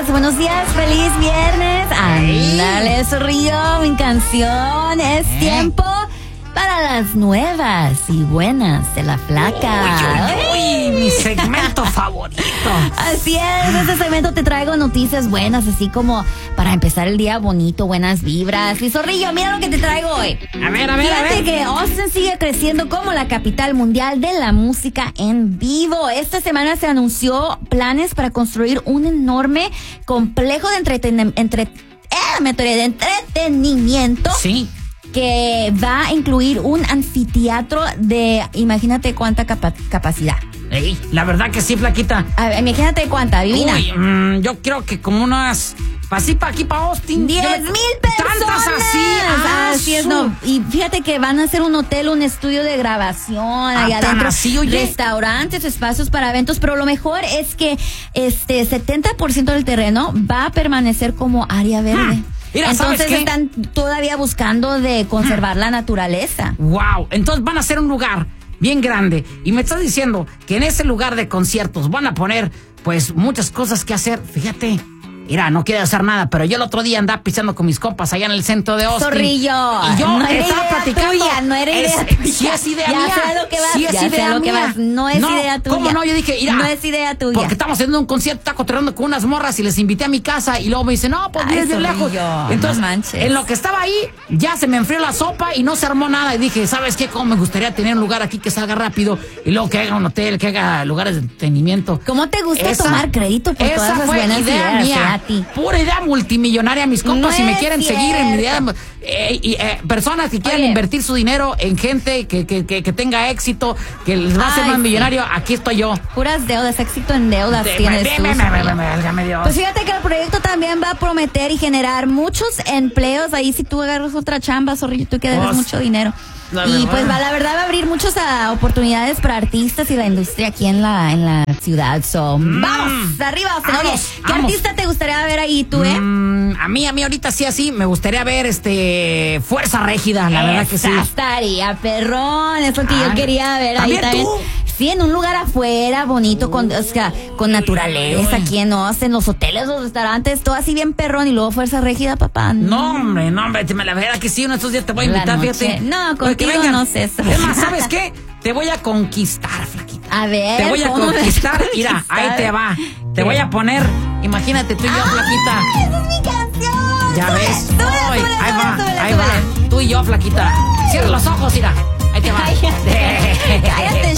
buenos días, feliz viernes. Ándale, Zorrillo, mi canción. Es tiempo para las nuevas y buenas de la flaca. Uy, mi segmento favorito. Así es, en este segmento te traigo noticias buenas, así como para empezar el día bonito, buenas vibras. Y Zorrillo, mira lo que te traigo hoy. A ver. Fíjate que Austin sigue creciendo como la capital mundial de la música en vivo. Esta semana se anunció planes para construir un enorme complejo de entretenimiento. Sí. Que va a incluir un anfiteatro de, imagínate cuánta capacidad. Ey, la verdad que sí, flaquita. A ver, imagínate cuánta, adivina. Uy, yo creo que como unas... Así para aquí, para Austin. 10,000 personas. ¿Tantas así? Así es, no. Y fíjate que van a hacer un hotel, un estudio de grabación allá adentro. Así, oye. Restaurantes, espacios para eventos. Pero lo mejor es que 70% del terreno va a permanecer como área verde. Mira, entonces ¿sabes qué? están todavía buscando de conservar la naturaleza. Wow, entonces van a hacer un lugar bien grande. Y me estás diciendo que en ese lugar de conciertos van a poner, pues, muchas cosas que hacer. Fíjate. Mira, no quiero hacer nada, pero yo el otro día andaba pisando con mis compas allá en el centro de Austin. Zorrillo. Y yo no estaba platicando. Tuya, no era idea tuya. Sí es idea ya mía. sé a lo que vas. Sí es ya idea sé a lo que mía. vas. No es idea tuya. ¿Cómo no? Yo dije, mira. No es idea tuya. Porque estamos haciendo un concierto, estaba cotorreando con unas morras y les invité a mi casa y luego me dicen, no, pues Ay, vienes de lejos. Zorrillo, Entonces, no manches. en lo que estaba ahí, ya se me enfrió la sopa y no se armó nada. Y dije, ¿sabes qué? Cómo me gustaría tener un lugar aquí que salga rápido y luego que haga un hotel, que haga lugares de entretenimiento. ¿Cómo te gusta tomar crédito por todas esas buenas idea ideas? mía. A ti. Pura idea multimillonaria, mis compas, No si me es quieren cierto. seguir en mi idea, personas que quieran Oye. invertir su dinero en gente que tenga éxito, que les va a hacer Ay, más sí. millonario, aquí estoy yo. Puras deudas, éxito en deudas tienes tú. Válgame Dios. Pues fíjate que el proyecto también va a prometer y generar muchos empleos. Ahí si tú agarras otra chamba, Zorrillo, tú que debes Pues, mucho dinero. la Y verdad. pues la verdad va a abrir muchas oportunidades para artistas y la industria aquí en la ciudad. Vamos, arriba. Oye, Vamos, ¿qué vamos. artista te gustaría ver ahí tú, A mí ahorita sí así, me gustaría ver Fuerza Régida, la verdad que sí. Esa estaría perrón, es lo que yo Ay, quería ver ahí ¿también también. tú? Sí, en un lugar afuera, bonito, con naturaleza, aquí en Austin, los hoteles, los restaurantes, todo así bien perrón, y luego Fuerza Régida, papá. No, hombre, la verdad que sí, uno de estos días te voy a La invitar, noche. fíjate. No, Oye, que contigo vengan. no sé eso. Es más, ¿sabes qué? Te voy a conquistar, flaquita. A ver, Te voy a ¿cómo me conquistar, vas a mira, conquistar? ahí te va. Te voy a poner, imagínate tú y yo, flaquita. ¡Esa es mi canción! Ya Súbele, ves. súbele, Ay, súbele, ahí súbele, va, súbele, ahí súbele. va. Tú y yo, flaquita. Cierra los ojos, mira. Ahí te va. Cállate,